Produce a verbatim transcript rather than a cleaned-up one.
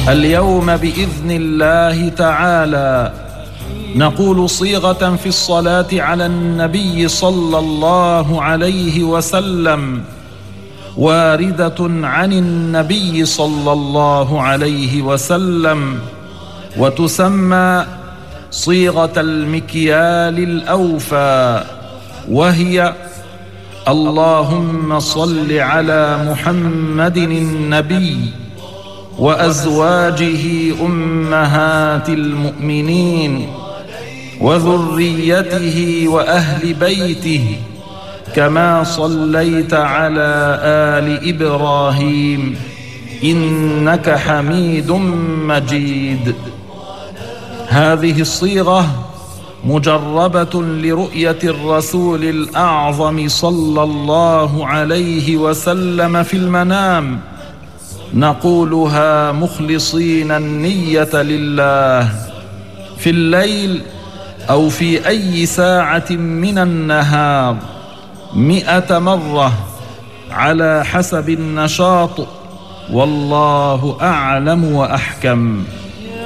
اليوم بإذن الله تعالى نقول صيغة في الصلاة على النبي صلى الله عليه وسلم واردة عن النبي صلى الله عليه وسلم، وتسمى صيغة المكيال الأوفى، وهي: اللهم صل على محمد النبي وأزواجه أمهات المؤمنين وذريته وأهل بيته كما صليت على آل إبراهيم إنك حميد مجيد. هذه الصيغة مجربة لرؤية الرسول الأعظم صلى الله عليه وسلم في المنام، نقولها مخلصين النية لله في الليل أو في أي ساعة من النهار مئة مرة على حسب النشاط، والله أعلم وأحكم.